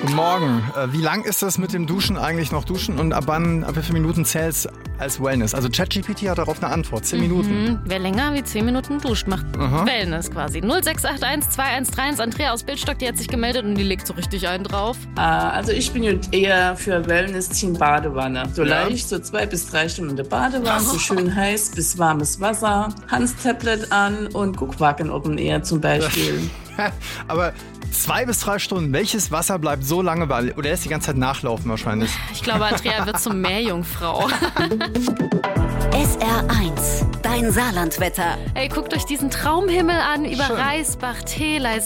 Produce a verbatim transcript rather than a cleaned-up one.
Guten Morgen. Äh, Wie lang ist das mit dem Duschen eigentlich noch duschen und ab wann, ab wie viele Minuten zählt's als Wellness? Also ChatGPT hat darauf eine Antwort. Zehn Minuten. Mhm. Wer länger wie zehn Minuten duscht, macht Aha. Wellness quasi. null sechs acht eins zwei eins drei eins. Andrea aus Bildstock, die hat sich gemeldet und die legt so richtig einen drauf. Ah, also ich bin jetzt eher für Wellness Team Badewanne. So Ja. leicht, so zwei bis drei Stunden in der Badewanne, so schön heiß bis warmes Wasser, Hans-Tablet an und Guckwacken oben eher zum Beispiel. Aber zwei bis drei Stunden, welches Wasser bleibt so lange bei, oder lässt die ganze Zeit nachlaufen wahrscheinlich? Ich glaube, Andrea wird zum Meerjungfrau. S R eins, dein Saarlandwetter. Ey, guckt euch diesen Traumhimmel an über Schön. Reisbach, Teelei,